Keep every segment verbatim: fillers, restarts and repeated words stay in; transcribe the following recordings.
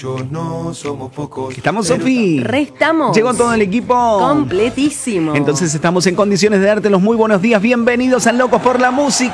No somos pocos. ¿Estamos, Sofi? Restamos. Llegó todo el equipo. Completísimo. Entonces estamos en condiciones de darte los muy buenos días. Bienvenidos a Locos por la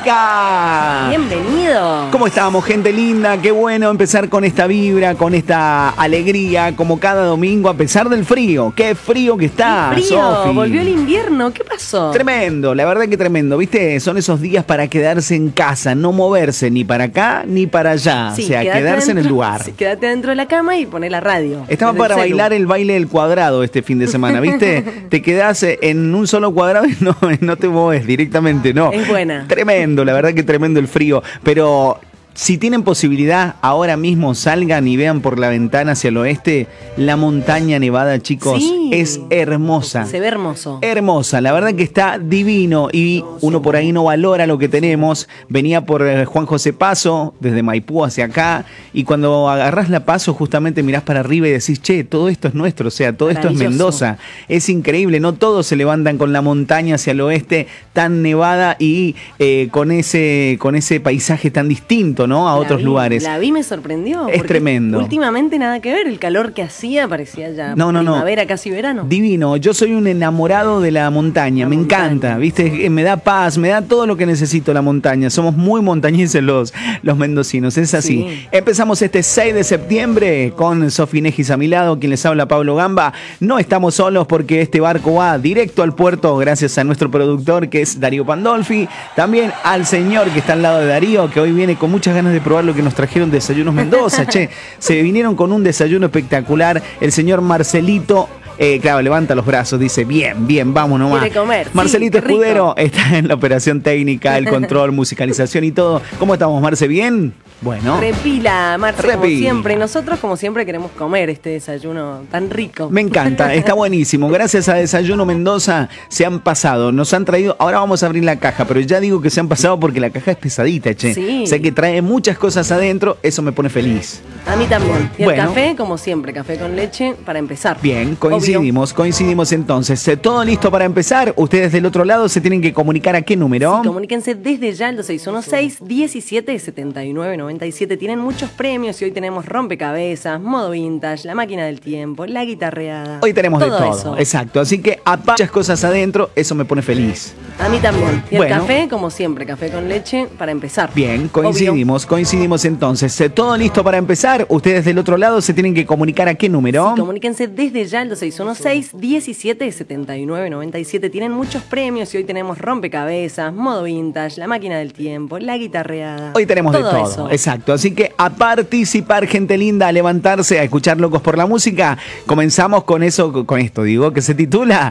Música. Bienvenido. ¿Cómo estamos, gente linda? Qué bueno empezar con esta vibra, con esta alegría, como cada domingo, a pesar del frío. ¡Qué frío que está, Qué frío. Sofi! Volvió el invierno. ¿Qué pasó? Tremendo, la verdad que tremendo. ¿Viste? Son esos días para quedarse en casa, no moverse ni para acá ni para allá. Sí, o sea, quédate quedarse en el dentro- lugar. sí, quédate dentro de la cama y poné la radio. Estaba desde para el celu. bailar el baile del cuadrado este fin de semana, ¿viste? Te quedás en un solo cuadrado y no, no te mueves directamente, no. Es buena. Tremendo, la verdad que tremendo el frío. Pero si tienen posibilidad, ahora mismo salgan y vean por la ventana hacia el oeste. La montaña nevada, chicos, Sí. es hermosa. Se ve hermoso. Hermosa, la verdad que está divino y uno por ahí no valora lo que tenemos. Venía por eh, Juan José Paso, desde Maipú hacia acá, y cuando agarrás la Paso justamente mirás para arriba y decís, che, todo esto es nuestro, o sea, todo esto es Maravilloso. Mendoza. Es increíble, no todos se levantan con la montaña hacia el oeste tan nevada y eh, con ese, con ese paisaje tan distinto, ¿no? A La otros vi- lugares. La vi, me sorprendió. Es porque tremendo. Últimamente nada que ver. El calor que hacía parecía ya No, no, no. primavera, casi verano. Divino, yo soy un enamorado de la montaña, La me montaña. encanta, ¿viste? Eh, Me da paz, me da todo lo que necesito la montaña. Somos muy montañeses los, los mendocinos, es así. Sí. Empezamos este seis de septiembre con Sofi Negis a mi lado, quien les habla, Pablo Gamba. No estamos solos porque este barco va directo al puerto gracias a nuestro productor que es Darío Pandolfi. También al señor que está al lado de Darío, que hoy viene con muchas ganas de probar lo que nos trajeron Desayunos Mendoza, che. Se vinieron con un desayuno espectacular. El señor Marcelito, eh, claro, levanta los brazos, dice, bien, bien, vamos nomás. Quiere comer, Marcelito sí, qué rico. Escudero está en la operación técnica, el control, musicalización y todo. ¿Cómo estamos, Marce? ¿Bien? Bueno. Repila, Marce, como Repila. siempre. Y nosotros, como siempre, queremos comer este desayuno tan rico. Me encanta, está buenísimo. Gracias a Desayuno Mendoza se han pasado, nos han traído, ahora vamos a abrir la caja, pero ya digo que se han pasado porque la caja es pesadita, che. Sí. Sé que trae muchas cosas adentro, eso me pone feliz. A mí también. Y el Bueno. café, como siempre, café con leche para empezar. Bien, Obvio. coincidimos, coincidimos entonces. Eh, Todo listo para empezar. Ustedes del otro lado se tienen que comunicar a qué número. Sí, comuníquense desde ya al dos seis uno seis, diecisiete setenta y nueve noventa y siete. Tienen muchos premios y hoy tenemos rompecabezas, modo vintage, la máquina del tiempo, la guitarreada. Hoy tenemos de todo todo, eso. exacto. Así que a muchas cosas adentro, eso me pone feliz. A mí también. Y el Bueno. café, como siempre, café con leche para empezar. Bien, Obvio. coincidimos, coincidimos entonces. Eh, Todo listo para empezar. Ustedes del otro lado se tienen que comunicar a qué número. Sí, comuníquense desde ya al dos seis uno seis, diecisiete setenta y nueve noventa y siete. Tienen muchos premios y hoy tenemos rompecabezas, modo vintage, la máquina del tiempo, la guitarreada. Hoy tenemos de todo, eso. exacto. Así que a participar, gente linda, a levantarse, a escuchar Locos por la Música. Comenzamos con eso, con esto, digo, que se titula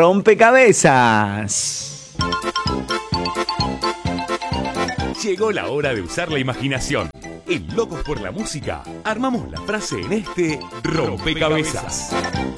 Rompecabezas. Llegó la hora de usar la imaginación. En Locos por la Música, armamos la frase en este Rompecabezas.